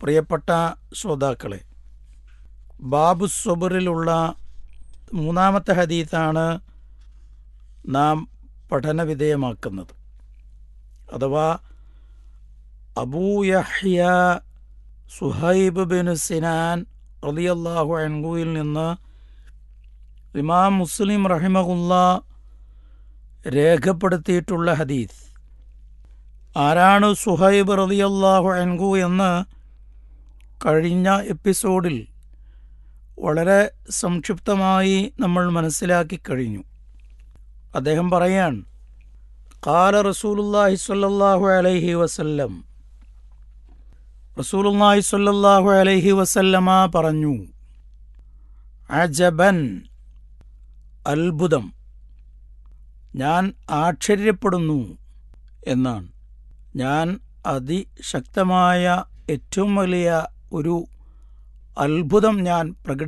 പ്രിയപ്പെട്ട ശ്രോതാക്കളെ, ബാബു സ്വബറിലുള്ള 3-ാമത്തെ ഹദീസാണ് നാം പഠനവിധേയമാക്കുന്നത്. അഥവാ അബൂ യഹ്യ സുഹൈബ് ബിൻ സിനാൻ റളിയല്ലാഹു അൻഹുവിൽ നിന്ന് ഇമാം മുസ്ലിം റഹിമഹുല്ലാഹ് രേഖപ്പെടുത്തിയിട്ടുള്ള ഹദീസ്. ആരാണ് സുഹൈബ് റളിയല്ലാഹു അൻഹു എന്ന് കഴിഞ്ഞ എപ്പിസോഡിൽ വളരെ സംക്ഷിപ്തമായി നമ്മൾ മനസ്സിലാക്കി കഴിഞ്ഞു. അദ്ദേഹം പറയാൻ, ഖാല റസൂലുള്ളാഹി സ്വല്ലല്ലാഹു അലൈഹി വസല്ലം, റസൂലുള്ളാഹി സ്വല്ലല്ലാഹു അലൈഹി വസല്ലമ പറഞ്ഞു, അജബൻ, അത്ഭുതം, ഞാൻ ആശ്ചര്യപ്പെടുന്നു എന്നാണ്. ഞാൻ അതിശക്തമായ ഏറ്റവും വലിയ ഒരു അത്ഭുതം ഞാൻ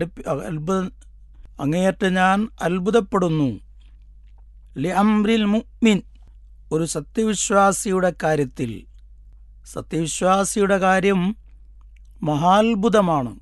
അങ്ങേയറ്റം ഞാൻ അത്ഭുതപ്പെടുന്നു. ലിഅംറിൽ മുഅ്മിൻ, ഒരു സത്യവിശ്വാസിയുടെ കാര്യത്തിൽ. സത്യവിശ്വാസിയുടെ കാര്യം മഹാത്ഭുതമാണ്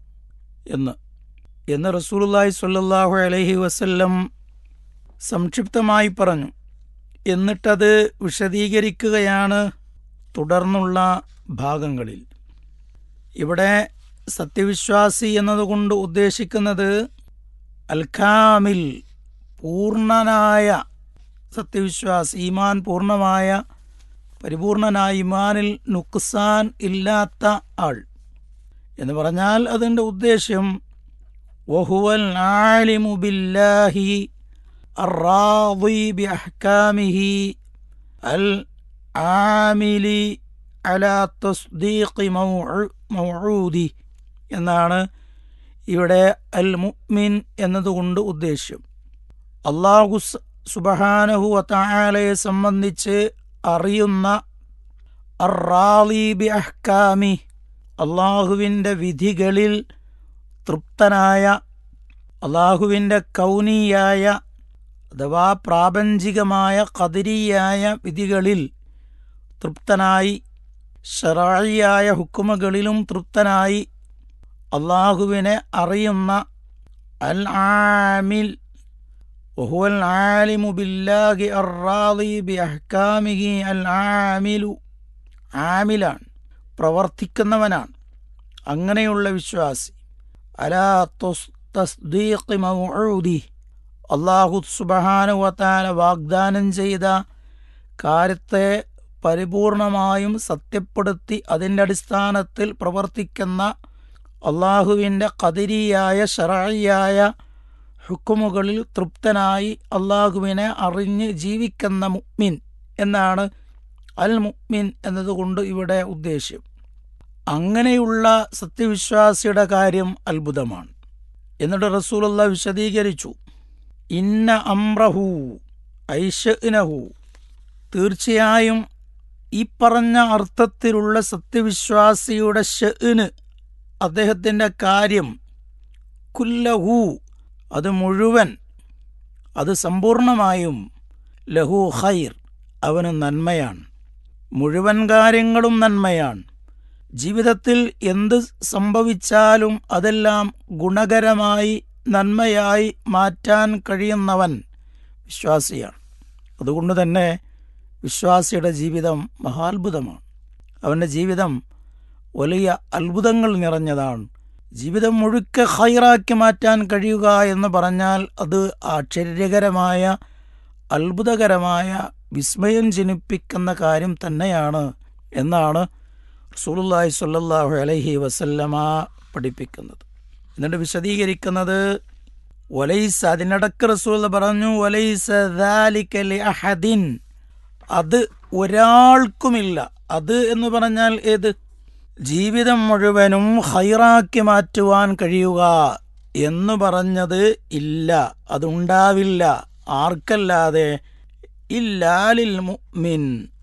എന്ന് റസൂലുള്ളാഹി സ്വല്ലല്ലാഹു അലൈഹി വസല്ലം സംക്ഷിപ്തമായി പറഞ്ഞു. എന്നിട്ടത് വിശദീകരിക്കുകയാണ് തുടർന്നുള്ള ഭാഗങ്ങളിൽ. ഇവിടെ സത്യവിശ്വാസി എന്നതുകൊണ്ട് ഉദ്ദേശിക്കുന്നത് അൽ കാമിൽ, പൂർണ്ണനായ സത്യവിശ്വാസി, ഈമാൻ പൂർണ്ണമായ പരിപൂർണനായ, ഈമാനിൽ നുക്സാൻ ഇല്ലാത്ത ആൾ എന്ന് പറഞ്ഞാൽ അതിൻ്റെ ഉദ്ദേശ്യം വഹുവൽ ആലിമു ബില്ലാഹി അർറാദി ബിഅഹ്കാമിഹി അൽ ആമിലി അലാ തസ്ദീഖി മൗഊദി എന്നാണ് ഇവിടെ അൽ മുഅ്മിൻ എന്നതുകൊണ്ട് ഉദ്ദേശ്യം. അല്ലാഹു സുബ്ഹാനഹു വ തആലയെ സംബന്ധിച്ച് അറിയുന്ന, അർറാളി ബി അഹ്കാമി, അള്ളാഹുവിൻ്റെ വിധികളിൽ തൃപ്തനായ, അള്ളാഹുവിൻ്റെ കൗനിയായ അഥവാ പ്രാപഞ്ചികമായ ഖദരിയായ വിധികളിൽ തൃപ്തനായി, ശറഈയായ ഹുക്കുമുകളിലും തൃപ്തനായി അള്ളാഹുവിനെ അറിയുന്ന അൽ ആമിൽ, വഹുവൽ ആലിമു ബില്ലാഹി അർറാദി ബിഅഹ്കാമിഹി അൽ ആമിലു, ആമിലാണ്, പ്രവർത്തിക്കുന്നവനാണ്, അങ്ങനെയുള്ള വിശ്വാസി. അലാ തസ്ദീഖി മൗഊദി, അല്ലാഹു സുബ്ഹാനഹു വ തആല വാഗ്ദാനം ചെയ്ത കാര്യത്തെ പരിപൂർണമായും സത്യപ്പെടുത്തി അതിൻ്റെ അടിസ്ഥാനത്തിൽ പ്രവർത്തിക്കുന്ന, അള്ളാഹുവിൻ്റെ ഖദരിയായ ശറഈയായ ഹുക്കുമുകളിൽ തൃപ്തനായി അള്ളാഹുവിനെ അറിഞ്ഞ് ജീവിക്കുന്ന മുഅ്മിൻ എന്നാണ് അൽ മുഅ്മിൻ എന്നതുകൊണ്ട് ഇവിടെ ഉദ്ദേശ്യം. അങ്ങനെയുള്ള സത്യവിശ്വാസിയുടെ കാര്യം അത്ഭുതമാണ്. എന്നിട്ട് റസൂലുള്ളാഹി വിശദീകരിച്ചു, ഇന്ന അംറഹു ഐശഅ്നഹു, തീർച്ചയായും ഈ പറഞ്ഞ അർത്ഥത്തിലുള്ള സത്യവിശ്വാസിയുടെ ഷഅ്ന്, അദ്ദേഹത്തിൻ്റെ കാര്യം, കുല്ലഹു, അത് മുഴുവൻ, അത് സമ്പൂർണമായും, ലഹു ഖൈർ, അവന് നന്മയാണ്, മുഴുവൻ കാര്യങ്ങളും നന്മയാണ്. ജീവിതത്തിൽ എന്ത് സംഭവിച്ചാലും അതെല്ലാം ഗുണകരമായി നന്മയായി മാറ്റാൻ കഴിയുന്നവൻ വിശ്വാസിയാണ്. അതുകൊണ്ട് തന്നെ വിശ്വാസിയുടെ ജീവിതം മഹാത്ഭുതമാണ്. അവൻ്റെ ജീവിതം വലിയ അത്ഭുതങ്ങൾ നിറഞ്ഞതാണ്. ജീവിതം മുഴുക്കെ ഖൈറാക്കി മാറ്റാൻ കഴിയുക എന്ന് പറഞ്ഞാൽ അത് ആശ്ചര്യകരമായ, അത്ഭുതകരമായ, വിസ്മയം ജനിപ്പിക്കുന്ന കാര്യം തന്നെയാണ് എന്നാണ് റസൂലുള്ളാഹി സ്വല്ലല്ലാഹു അലൈഹി വസല്ലമ പഠിപ്പിക്കുന്നത്. എന്നിട്ട് വിശദീകരിക്കുന്നത്, വലൈസ, അതിനിടക്ക് റസൂൽ പറഞ്ഞു, വലൈസ ദാലിക ലിഅഹദിൻ, അത് ഒരാൾക്കുമില്ല. അത് എന്ന് പറഞ്ഞാൽ ഏത്? ജീവിതം മുഴുവനും ഖൈറാക്കി മാറ്റുവാൻ കഴിയുക എന്ന് പറഞ്ഞത് ഇല്ല, അതുണ്ടാവില്ല. ആർക്കല്ലാതെ? ഇല്ലാ ലിൽ മുഅ്മിൻ,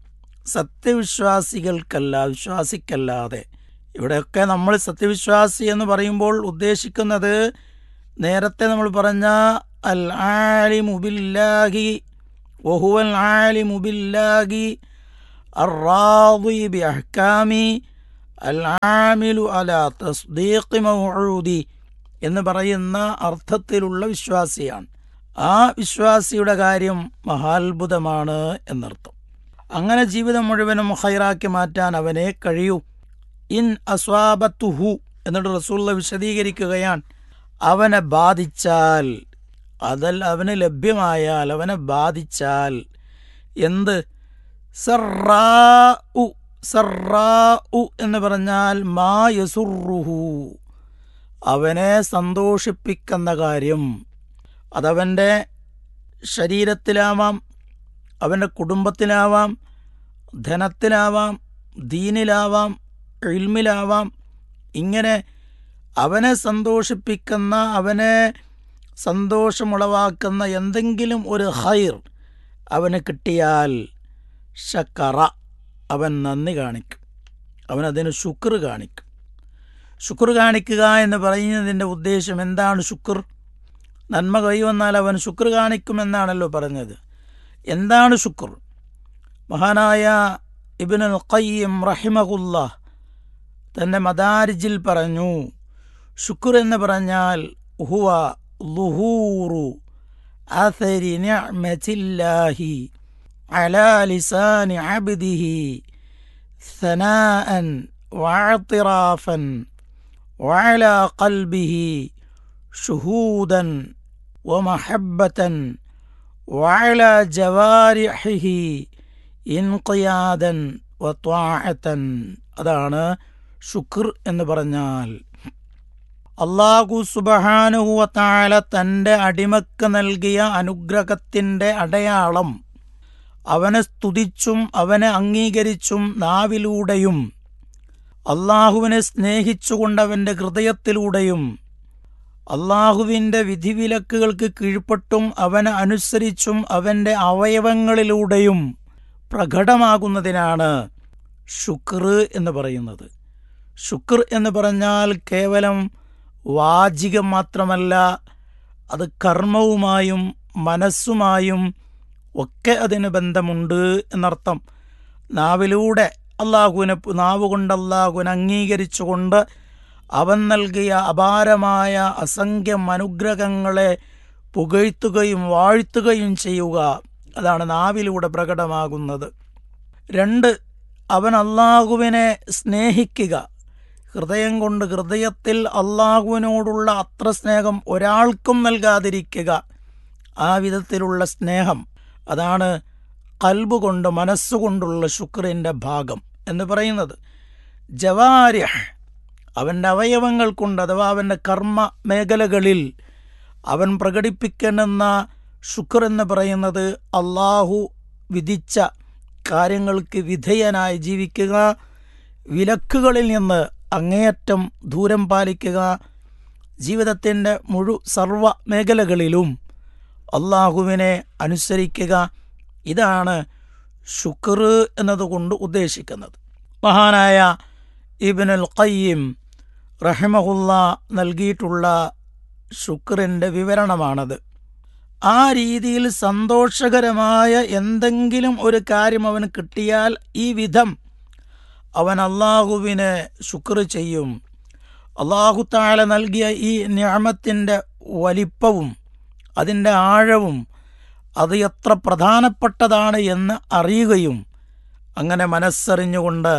സത്യവിശ്വാസികൾക്കല്ല, വിശ്വാസിക്കല്ലാതെ. ഇവിടെയൊക്കെ നമ്മൾ സത്യവിശ്വാസി എന്ന് പറയുമ്പോൾ ഉദ്ദേശിക്കുന്നത് നേരത്തെ നമ്മൾ പറഞ്ഞ അൽ ആലിമു ബില്ലാഹി വഹുവൽ ആലിമു ബില്ലാഹി അർറാദി ബിഅഹ്കാമി അൽ ആമിലു അലാ തസ്ദീഖി മൗഊദി എന്ന് പറയുന്ന അർത്ഥത്തിലുള്ള വിശ്വാസിയാണ്. ആ വിശ്വാസിയുടെ കാര്യം മഹാത്ഭുതമാണ് എന്നർത്ഥം. അങ്ങനെ ജീവിതം മുഴുവനും ഖൈറാക്കി മാറ്റാൻ അവനെ കഴിയൂ. ഇൻ അസ്വാബത്തുഹു എന്നിട്ട് റസൂലുള്ളാഹി വിശദീകരിക്കുകയാണ്, അവനെ ബാധിച്ചാൽ, അവന് ലഭ്യമായാൽ, അവനെ ബാധിച്ചാൽ എന്ത്? സറാഉ, സറാഉ എന്ന് പറഞ്ഞാൽ മാ യസുറുഹു, അവനെ സന്തോഷിപ്പിക്കുന്ന കാര്യം. അതവൻ്റെ ശരീരത്തിലാവാം, അവൻ്റെ കുടുംബത്തിലാവാം, ധനത്തിലാവാം, ദീനിലാവാം, ഇൽമിലാവാം. ഇങ്ങനെ അവനെ സന്തോഷിപ്പിക്കുന്ന, അവനെ സന്തോഷമുളവാക്കുന്ന എന്തെങ്കിലും ഒരു ഖൈർ അവന് കിട്ടിയാൽ ശക്കറ, അവൻ നന്ദി കാണിക്കും, അവനതിന് ശുക്ർ കാണിക്കും. ശുക്ർ കാണിക്കുക എന്ന് പറയുന്നതിൻ്റെ ഉദ്ദേശം എന്താണ്? ശുക്ർ, നന്മ കൈവന്നാൽ അവൻ ശുക്ർ കാണിക്കുമെന്നാണല്ലോ പറഞ്ഞത്. എന്താണ് ശുക്ർ? മഹാനായ ഇബ്നുൽ ഖയ്യിം റഹിമഹുല്ലാഹ് തൻ്റെ മദാരിജിൽ പറഞ്ഞു, ശുക്ർ എന്ന് പറഞ്ഞാൽ ഹുവ ളുഹൂറു അഥരി നിഅമത്തില്ലാഹി അലാ ലിസാനി അബ്ദിഹി സനാഅൻ വഅതിറാഫൻ വഅലാ ഖൽബിഹി ശുഹൂദൻ വമഹബ്ബതൻ വഅലാ ജവാരിഹിഹി ഇൻഖിയാദൻ വത്വാഅതൻ. അതാണ് ശുക്ർ എന്ന് പറഞ്ഞാൽ. അല്ലാഹു സുബ്ഹാനഹു വ തആല തൻ്റെ അടിമക്ക് നൽകിയ അനുഗ്രഹത്തിൻ്റെ അടയാളം അവനെ സ്തുതിച്ചും അവനെ അംഗീകരിച്ചും നാവിലൂടെയും അള്ളാഹുവിനെ സ്നേഹിച്ചുകൊണ്ട് അവൻ്റെ ഹൃദയത്തിലൂടെയും അള്ളാഹുവിൻ്റെ വിധിവിലക്കുകൾക്ക് കീഴ്പ്പെട്ടും അവനെ അനുസരിച്ചും അവൻ്റെ അവയവങ്ങളിലൂടെയും പ്രകടമാകുന്നതിനാണ് ശുക്ർ എന്ന് പറയുന്നത്. ശുക്ർ എന്ന് പറഞ്ഞാൽ കേവലം വാചികം മാത്രമല്ല, അത് കർമ്മവുമായും മനസ്സുമായും ഒക്കെ അതിന് ബന്ധമുണ്ട് എന്നർത്ഥം. നാവിലൂടെ അള്ളാഹുവിനെ, നാവുകൊണ്ട് അള്ളാഹുവിനെ അംഗീകരിച്ചുകൊണ്ട് അവൻ നൽകിയ അപാരമായ അസംഖ്യം അനുഗ്രഹങ്ങളെ പുകഴ്ത്തുകയും വാഴ്ത്തുകയും ചെയ്യുക, അതാണ് നാവിലൂടെ പ്രകടമാകുന്നത്. 2, അവൻ അള്ളാഹുവിനെ സ്നേഹിക്കുക, ഹൃദയം കൊണ്ട്, ഹൃദയത്തിൽ അള്ളാഹുവിനോടുള്ള അത്ര സ്നേഹം ഒരാൾക്കും നൽകാതിരിക്കുക, ആ വിധത്തിലുള്ള സ്നേഹം, അതാണ് ഖൽബ് കൊണ്ട്, മനസ്സുകൊണ്ടുള്ള ശുക്രിൻ്റെ ഭാഗം എന്ന് പറയുന്നത്. ജവാരിഹ്, അവൻ്റെ അവയവങ്ങൾ കൊണ്ട്, അഥവാ അവൻ്റെ കർമ്മ മേഖലകളിൽ അവൻ പ്രകടിപ്പിക്കണമെന്ന ശുക്ർ എന്ന് പറയുന്നത് അള്ളാഹു വിധിച്ച കാര്യങ്ങൾക്ക് വിധേയനായി ജീവിക്കുക, വിലക്കുകളിൽ നിന്ന് അങ്ങേയറ്റം ദൂരം പാലിക്കുക, ജീവിതത്തിൻ്റെ സർവ മേഖലകളിലും അള്ളാഹുവിനെ അനുസരിക്കുക. ഇതാണ് ശുക്ർ എന്നതുകൊണ്ട് ഉദ്ദേശിക്കുന്നത്. മഹാനായ ഇബ്നുൽ ഖയ്യിം റഹിമഹുല്ലാ നൽകിയിട്ടുള്ള ശുക്രിൻ്റെ വിവരണമാണത്. ആ രീതിയിൽ സന്തോഷകരമായ എന്തെങ്കിലും ഒരു കാര്യം അവന് കിട്ടിയാൽ ഈ വിധം അവൻ അള്ളാഹുവിനെ ശുക്ർ ചെയ്യും. അള്ളാഹു തആല നൽകിയ ഈ നിഅമത്തിൻ്റെ വലിപ്പവും അതിൻ്റെ ആഴവും അത് എത്ര പ്രധാനപ്പെട്ടതാണ് എന്ന് അറിയുകയും അങ്ങനെ മനസ്സറിഞ്ഞുകൊണ്ട്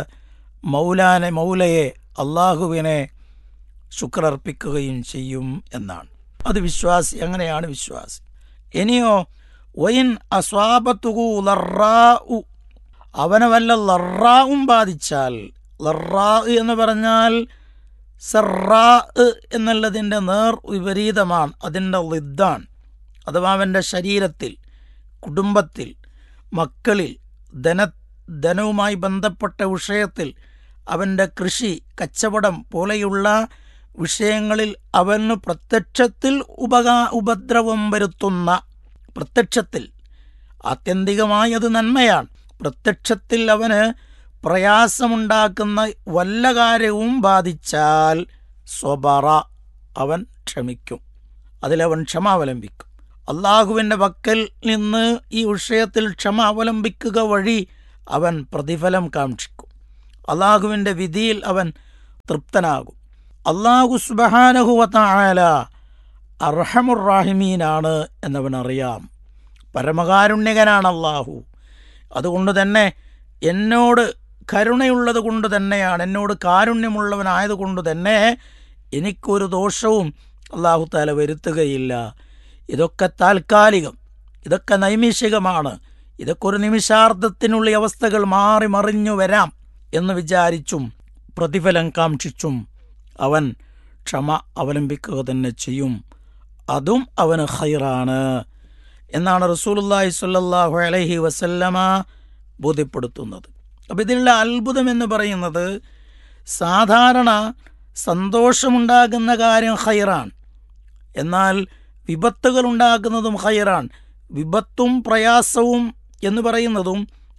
മൗലയെ അള്ളാഹുവിനെ ശുക്രർപ്പിക്കുകയും ചെയ്യും എന്നാണ്. അത് വിശ്വാസി, അങ്ങനെയാണ് വിശ്വാസി. ഇനിയോ വൈൻ അസ്വാബത്തുഹു ലറാഉ, അവനെ വല്ല ലറാവും ബാധിച്ചാൽ, ലറാ എന്ന് പറഞ്ഞാൽ സറാ എന്നുള്ളതിൻ്റെ നേർ വിപരീതമാണ്, അതിൻ്റെ ളിദ്ദാണ്. അഥവാ അവൻ്റെ ശരീരത്തിൽ, കുടുംബത്തിൽ, മക്കളിൽ, ധനവുമായി ബന്ധപ്പെട്ട വിഷയത്തിൽ, അവൻ്റെ കൃഷി, കച്ചവടം പോലെയുള്ള വിഷയങ്ങളിൽ അവന് പ്രത്യക്ഷത്തിൽ ഉപദ്രവം വരുത്തുന്ന, പ്രത്യക്ഷത്തിൽ ആത്യന്തികമായി അത് നന്മയാണ്, പ്രത്യക്ഷത്തിൽ അവന് പ്രയാസമുണ്ടാക്കുന്ന വല്ല കാര്യവും ബാധിച്ചാൽ സ്വബറ, അവൻ ക്ഷമിക്കും, അതിലവൻ ക്ഷമ അവലംബിക്കും. അള്ളാഹുവിൻ്റെ പക്കൽ നിന്ന് ഈ വിഷയത്തിൽ ക്ഷമ അവലംബിക്കുക വഴി അവൻ പ്രതിഫലം കാക്ഷിക്കും. അള്ളാഹുവിൻ്റെ വിധിയിൽ അവൻ തൃപ്തനാകും. അള്ളാഹു സുബ്ഹാനഹു വ തആല അർഹമുർ റാഹിമീനാണ് എന്നവനറിയാം. പരമകാരുണ്യകനാണ് അള്ളാഹു. അതുകൊണ്ട് തന്നെ എന്നോട് കരുണയുള്ളത് കൊണ്ട് തന്നെയാണ്, എന്നോട് കാരുണ്യമുള്ളവനായതുകൊണ്ട് തന്നെ എനിക്കൊരു ദോഷവും അള്ളാഹു തആല വരുത്തുകയില്ല. ഇതൊക്കെ താൽക്കാലികം, ഇതൊക്കെ നൈമിഷികമാണ്, ഇതൊക്കെ ഒരു നിമിഷാർദ്ധത്തിനുള്ള അവസ്ഥകൾ മാറി മറിഞ്ഞു വരാം എന്ന് വിചാരിച്ചും പ്രതിഫലം കാക്ഷിച്ചും അവൻ ക്ഷമ അവലംബിക്കുക തന്നെ ചെയ്യും. അതും അവന് ഖൈറാണ് എന്നാണ് റസൂലുള്ളാഹി സ്വല്ലല്ലാഹു അലൈഹി വസല്ലമ ബോധ്യപ്പെടുത്തുന്നത്. അപ്പം ഇതിലുള്ള അത്ഭുതം എന്ന് പറയുന്നത്, സാധാരണ സന്തോഷമുണ്ടാകുന്ന കാര്യം ഖൈറാണ്, എന്നാൽ വിപത്തുകൾ ഉണ്ടാക്കുന്നതും ഖൈറാണ്. വിപത്തും പ്രയാസവും എന്ന് പറയുന്നതും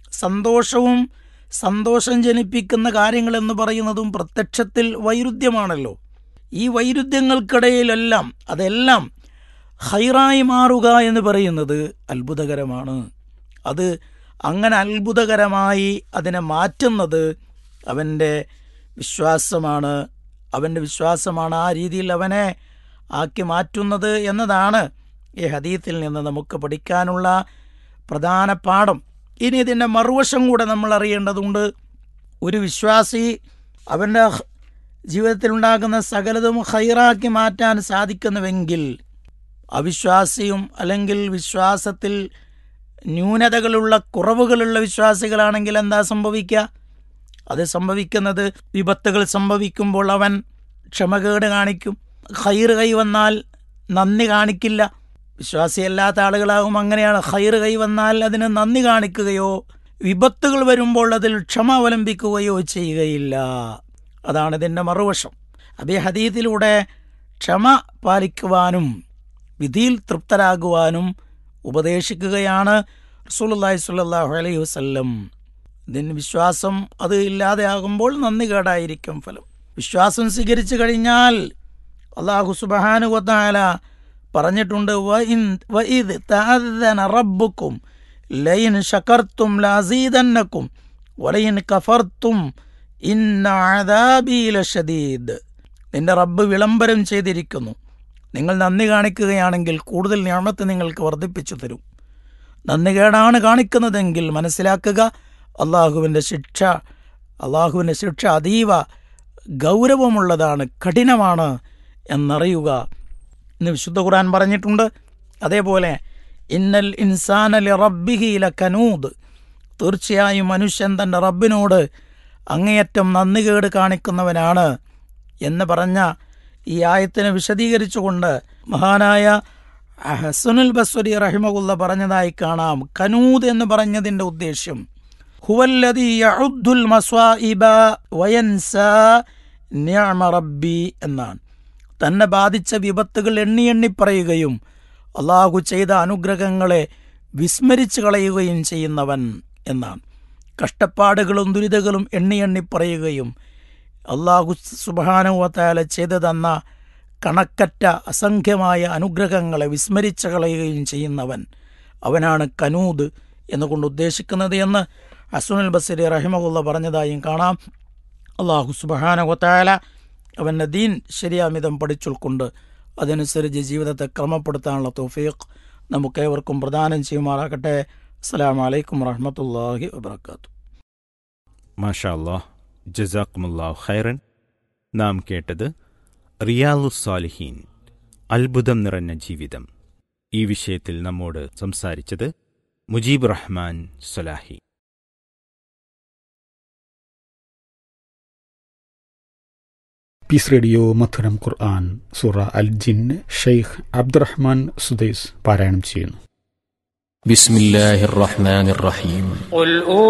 സന്തോഷം ജനിപ്പിക്കുന്ന കാര്യങ്ങളെന്ന് പറയുന്നതും പ്രത്യക്ഷത്തിൽ വൈരുദ്ധ്യമാണല്ലോ. ഈ വൈരുദ്ധ്യങ്ങൾക്കിടയിലെല്ലാം അതെല്ലാം ഖൈറായി മാറുക എന്ന് പറയുന്നത് അത്ഭുതകരമാണ്. അത് അങ്ങനെ അത്ഭുതകരമായി അതിനെ മാറ്റുന്നത് അവൻ്റെ വിശ്വാസമാണ്. ആ രീതിയിൽ അവനെ ആക്കി മാറ്റുന്നത് എന്നതാണ് ഈ ഹദീത്തിൽ നിന്ന് നമുക്ക് പഠിക്കാനുള്ള പ്രധാന പാഠം. ഇനി ഇതിൻ്റെ മറുവശം കൂടെ നമ്മൾ അറിയേണ്ടതുണ്ട്. ഒരു വിശ്വാസി അവൻ്റെ ജീവിതത്തിലുണ്ടാകുന്ന സകലതും ഖൈറാക്കി മാറ്റാൻ സാധിക്കുന്നുവെങ്കിൽ, അവിശ്വാസിയും അല്ലെങ്കിൽ വിശ്വാസത്തിൽ ന്യൂനതകളുള്ള കുറവുകളുള്ള വിശ്വാസികളാണെങ്കിൽ എന്താ സംഭവിക്കുക? അത് സംഭവിക്കുന്നത്, വിപത്തുകൾ സംഭവിക്കുമ്പോൾ അവൻ ക്ഷമകേട് കാണിക്കും. ഖൈർ കൈവന്നാൽ നന്ദി കാണിക്കില്ല. വിശ്വാസിയല്ലാത്ത ആളുകളാകും അങ്ങനെയാണ്. ഖൈർ കൈവന്നാൽ അതിന് നന്ദി കാണിക്കുകയോ വിപത്തുകൾ വരുമ്പോൾ അതിൽ ക്ഷമ അവലംബിക്കുകയോ ചെയ്യുകയില്ല. അതാണ് ഇതിൻ്റെ മറുവശം. അതേ ഹദീസിലൂടെ ക്ഷമ പാലിക്കുവാനും വിധിയിൽ തൃപ്തരാകുവാനും ഉപദേശിക്കുകയാണ് റസൂലുള്ളാഹി സ്വല്ലല്ലാഹു അലൈഹി വസല്ലം. ഇതിന് വിശ്വാസം അത് ഇല്ലാതെയാകുമ്പോൾ നന്ദി കേടായിരിക്കും ഫലം. വിശ്വാസം സ്വീകരിച്ചു കഴിഞ്ഞാൽ അല്ലാഹു സുബ്ഹാനഹു വ തആല പറഞ്ഞിട്ടുണ്ട്, വഇദ് തഅദ്ദന റബ്ബുക്കും ലയിൻ ശകർത്തും ലഅസീദന്നക്കും വലയിൻ കഫർത്തും ഇന്ന അദാബി ലശദീദ്. നിന്റെ റബ്ബ് വിളംബരം ചെയ്തിരിക്കുന്നു, നിങ്ങൾ നന്ദി കാണിക്കുകയാണെങ്കിൽ കൂടുതൽ നിഅമത്ത് നിങ്ങൾക്ക് വർദ്ധിപ്പിച്ചു തരും. നന്ദികേടാണ് കാണിക്കുന്നതെങ്കിൽ മനസ്സിലാക്കുക, അള്ളാഹുവിൻ്റെ ശിക്ഷ അതീവ ഗൗരവമുള്ളതാണ്, കഠിനമാണ് എന്നറിയുക എന്ന് വിശുദ്ധ ഖുർആൻ പറഞ്ഞിട്ടുണ്ട്. അതേപോലെ ഇന്നൽ ഇൻസാന ലിറബ്ബിഹി ലകനൂദ്, തീർച്ചയായും മനുഷ്യൻ തൻ്റെ റബ്ബിനോട് അങ്ങേയറ്റം നന്ദികേട് കാണിക്കുന്നവനാണ് എന്ന് പറഞ്ഞ ഈ ആയത്തിനെ വിശദീകരിച്ചുകൊണ്ട് മഹാനായ ഹസനുൽ ബസ്വരി റഹിമഹുല്ല പറഞ്ഞതായി കാണാം. കനൂദ് എന്ന് പറഞ്ഞതിൻ്റെ ഉദ്ദേശ്യം ഹുവല്ലദീ യഉദ്ദുൽ മസ്വാഇബ വയൻസാ നിഅമ റബ്ബി എന്നാണ്. തന്നെ ബാധിച്ച വിപത്തുകൾ എണ്ണി പറയുകയും അള്ളാഹു ചെയ്ത അനുഗ്രഹങ്ങളെ വിസ്മരിച്ചു കളയുകയും ചെയ്യുന്നവൻ എന്നാണ്. കഷ്ടപ്പാടുകളും ദുരിതങ്ങളും എണ്ണി പറയുകയും അള്ളാഹു സുബ്ഹാനഹു വ തആല ചെയ്തു തന്ന കണക്കറ്റ അസംഖ്യമായ അനുഗ്രഹങ്ങളെ വിസ്മരിച്ചു കളയുകയും ചെയ്യുന്നവൻ, അവനാണ് കനൂദ് എന്നുകൊണ്ട് ഉദ്ദേശിക്കുന്നത് എന്ന് ഹസനുൽ ബസ്രി റഹിമഹുല്ല പറഞ്ഞതായും കാണാം. അള്ളാഹു സുബ്ഹാനഹു വ തആല അവൻ്റെ ദീൻ ശരിയാമിതം പഠിച്ചുൾക്കൊണ്ട് അതനുസരിച്ച് ജീവിതത്തെ ക്രമപ്പെടുത്താനുള്ള തൗഫീഖ് നമുക്കേവർക്കും പ്രദാനം ചെയ്യുമാറാകട്ടെ. അസ്സലാമു അലൈക്കും വറഹ്മത്തുള്ളാഹി വബറകാതുഹു. മാഷാ അല്ലാഹ്, ജസാക്കുമുല്ലാഹു ഖൈറൻ. നാം കേട്ടത് റിയാലുസ് സാലിഹീൻ, അത്ഭുതം നിറഞ്ഞ ജീവിതം. ഈ വിഷയത്തിൽ നമ്മോട് സംസാരിച്ചത് മുജീബ് റഹ്മാൻ സലാഹി. പീസ് റേഡിയോ മധുരം ഖുർആൻ സൂറ അൽ ജിന്ന് ഷെയ്ഖ് അബ്ദുറഹ്മാൻ സുദൈസ് പാരായണം ചെയ്യുന്നു. ബിസ്മില്ലാഹിർ റഹ്മാനിർ റഹീം.